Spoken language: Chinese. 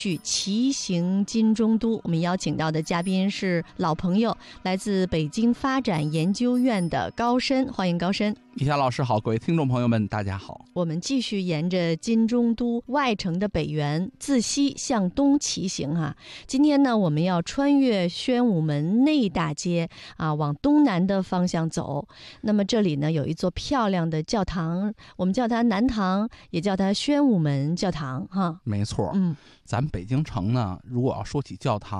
去骑行金中都，我们邀请到的嘉宾是老朋友，来自北京发展研究院的高深，欢迎高深。 一霞老师好，各位听众朋友们大家好。 我们继续沿着金中都外城的北缘自西向东骑行啊。今天呢，我们要穿越宣武门内大街啊，往东南的方向走。那么这里呢，有一座漂亮的教堂，我们叫它南堂，也叫它宣武门教堂哈。 没错，咱北京城呢，如果要说起教堂